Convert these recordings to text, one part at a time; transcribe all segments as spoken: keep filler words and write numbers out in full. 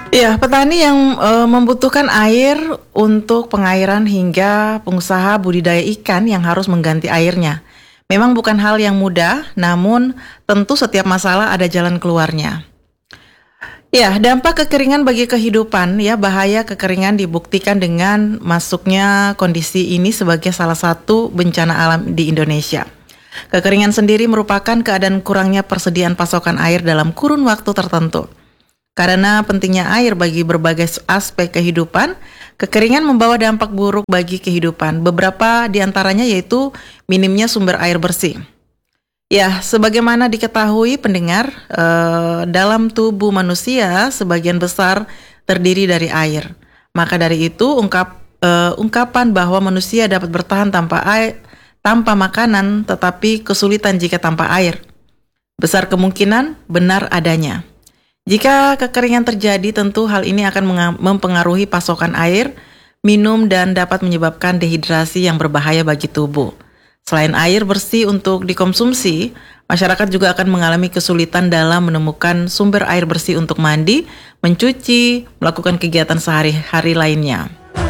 Ya, petani yang eh, membutuhkan air untuk pengairan hingga pengusaha budidaya ikan yang harus mengganti airnya. Memang bukan hal yang mudah, namun tentu setiap masalah ada jalan keluarnya. Ya, dampak kekeringan bagi kehidupan, ya bahaya kekeringan dibuktikan dengan masuknya kondisi ini sebagai salah satu bencana alam di Indonesia. Kekeringan sendiri merupakan keadaan kurangnya persediaan pasokan air dalam kurun waktu tertentu. Karena pentingnya air bagi berbagai aspek kehidupan, kekeringan membawa dampak buruk bagi kehidupan. Beberapa di antaranya yaitu minimnya sumber air bersih. Ya, sebagaimana diketahui pendengar, eh, dalam tubuh manusia sebagian besar terdiri dari air. Maka dari itu ungkap eh, ungkapan bahwa manusia dapat bertahan tanpa air, tanpa makanan, tetapi kesulitan jika tanpa air, besar kemungkinan benar adanya. Jika kekeringan terjadi, tentu hal ini akan mempengaruhi pasokan air, minum, dan dapat menyebabkan dehidrasi yang berbahaya bagi tubuh. Selain air bersih untuk dikonsumsi, masyarakat juga akan mengalami kesulitan dalam menemukan sumber air bersih untuk mandi, mencuci, melakukan kegiatan sehari-hari lainnya.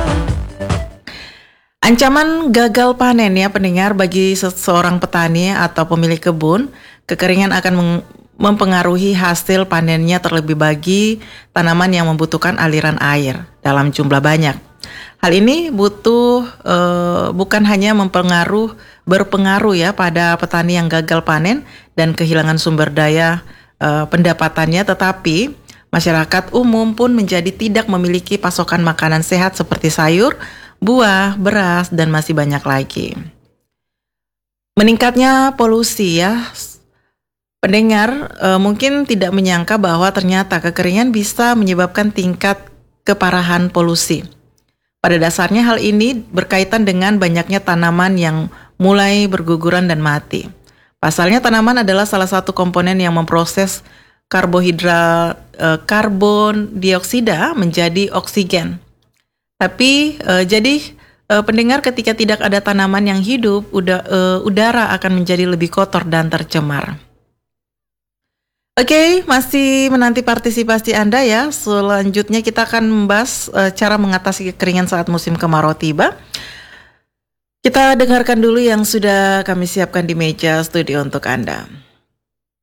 Ancaman gagal panen ya pendengar bagi seseorang petani atau pemilik kebun, kekeringan akan meng- mempengaruhi hasil panennya terlebih bagi tanaman yang membutuhkan aliran air dalam jumlah banyak. Hal ini butuh e, bukan hanya mempengaruh berpengaruh ya pada petani yang gagal panen dan kehilangan sumber daya e, pendapatannya, tetapi masyarakat umum pun menjadi tidak memiliki pasokan makanan sehat seperti sayur, buah, beras, dan masih banyak lagi. Meningkatnya polusi ya. Pendengar e, mungkin tidak menyangka bahwa ternyata kekeringan bisa menyebabkan tingkat keparahan polusi. Pada dasarnya hal ini berkaitan dengan banyaknya tanaman yang mulai berguguran dan mati. Pasalnya tanaman adalah salah satu komponen yang memproses karbohidrat e, karbon dioksida menjadi oksigen. Tapi e, jadi e, pendengar ketika tidak ada tanaman yang hidup, uda, e, udara akan menjadi lebih kotor dan tercemar. Oke, okay, masih menanti partisipasi Anda ya. Selanjutnya kita akan membahas uh, cara mengatasi kekeringan saat musim kemarau tiba. Kita dengarkan dulu yang sudah kami siapkan di meja studio untuk Anda.